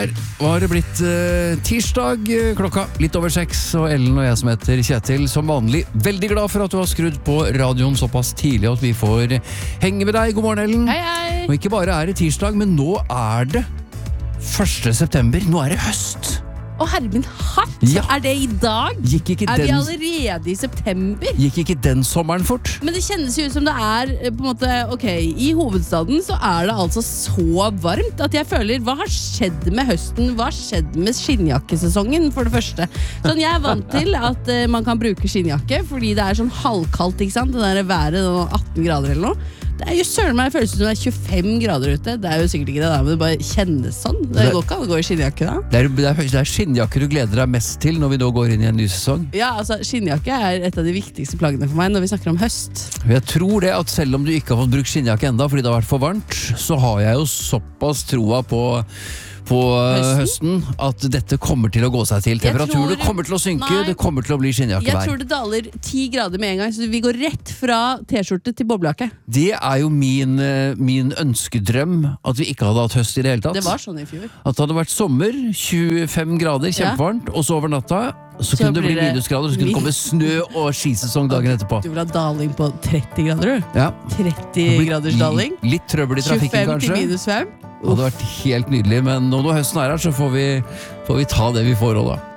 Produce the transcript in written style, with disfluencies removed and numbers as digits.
Der var det blitt tirsdag, klokka litt over 6, og Ellen og jeg som heter Kjetil, som vanlig, veldig glad for at du har skrudd på radioen såpass tidlig at vi får henge med deg. God morgen, Ellen. Hei, hei. Og ikke bare er det tirsdag, men nå er det 1. september. Nå er det høst. Å, herre min hatt! Ja. Er det i dag? Er vi allerede i september? Gikk ikke den sommeren fort? Men det kjennes jo ut som det er på en måte, ok, i hovedstaden så er det altså så varmt at jeg føler, hva har skjedd med høsten? Hva har skjedd med skinnjakkesesongen, for det første? Sånn, jeg er vant til at man kan bruke skinnjakke, fordi det er sånn halvkaldt, ikke sant? Det der været, 18 grader eller noe. Det er jo søren meg, føles som det er 25 grader ute. Det er jo sikkert ikke det der, men det bare kjennes sånn. Det går ikke an å gå i skinnjakke da. Det er skinnjakker du gleder deg mest til når vi da går inn i en ny sesong. Ja, altså skinnjakke er et av de viktigste plaggene for meg når vi snakker om høst. Jeg tror det at selv om du ikke har fått brukt skinnjakke enda fordi det har vært for varmt, så har jeg jo såpass troa på høsten at dette kommer til å gå seg til. Temperaturen kommer til å synke, det kommer til å bli skinnjakkevær. Jeg tror det daler 10 grader med en gang, så vi går rett fra t-skjorte til boblejakke. Det er jo min ønskedrøm, at vi ikke hadde hatt høst i det hele tatt. Det var sånn i fjor. At det hadde vært sommer, 25 grader, kjempevarmt, og så over natta så kunne det bli minusgrader, så kunne det komme snø og skisesong dagen etterpå. Du vil ha daling på 30 grader, du? Ja. 30 graders daling. Litt trøbbel i trafikken, kanskje. 25 til -5. Det hadde vært helt nydelig, men nå når høsten er her, så får vi ta det vi får også da.